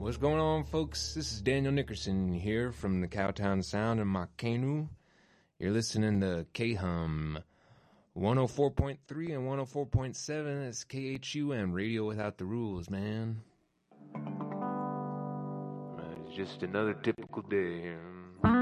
What's going on, folks? This is Daniel Nickerson here from the Cowtown Sound in Makenu. You're listening to K-Hum 104.3 and 104.7. It's KHUM, Radio Without the Rules, man. It's just another typical day here.